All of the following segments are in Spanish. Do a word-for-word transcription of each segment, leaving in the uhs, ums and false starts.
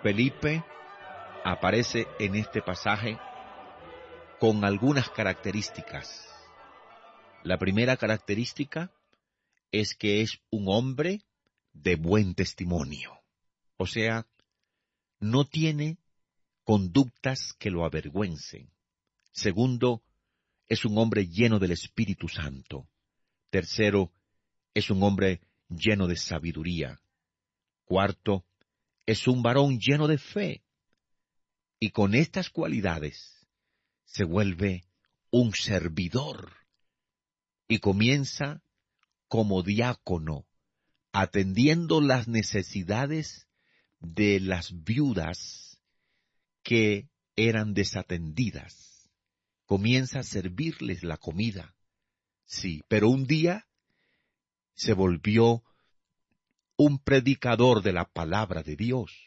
Felipe aparece en este pasaje con algunas características. La primera característica es que es un hombre de buen testimonio. O sea, no tiene conductas que lo avergüencen. Segundo, es un hombre lleno del Espíritu Santo. Tercero, es un hombre lleno de sabiduría. Cuarto, es un varón lleno de fe. Y con estas cualidades se vuelve un servidor y comienza como diácono, atendiendo las necesidades de las viudas que eran desatendidas. Comienza a servirles la comida. Sí, pero un día se volvió un predicador de la palabra de Dios.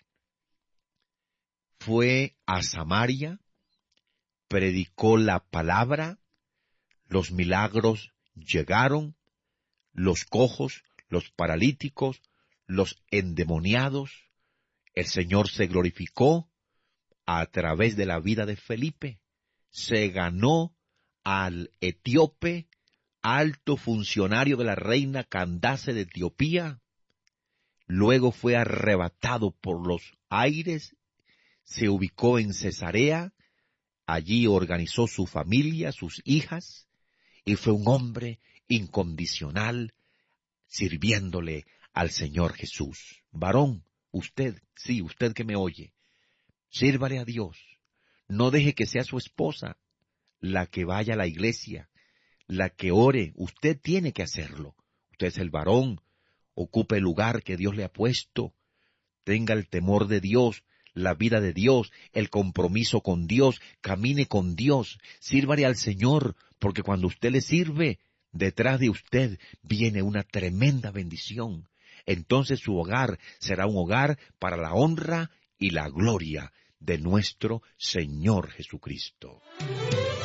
Fue a Samaria, predicó la palabra, los milagros llegaron, los cojos, los paralíticos, los endemoniados. El Señor se glorificó a través de la vida de Felipe. Se ganó al etíope, alto funcionario de la reina Candace de Etiopía. Luego fue arrebatado por los aires, se ubicó en Cesarea, allí organizó su familia, sus hijas, y fue un hombre incondicional, sirviéndole al Señor Jesús. Varón, usted, sí, usted que me oye, sírvale a Dios. No deje que sea su esposa la que vaya a la iglesia, la que ore. Usted tiene que hacerlo. Usted es el varón, ocupe el lugar que Dios le ha puesto. Tenga el temor de Dios, la vida de Dios, el compromiso con Dios, camine con Dios, sírvale al Señor, porque cuando usted le sirve, detrás de usted viene una tremenda bendición. Entonces su hogar será un hogar para la honra y la gloria de nuestro Señor Jesucristo.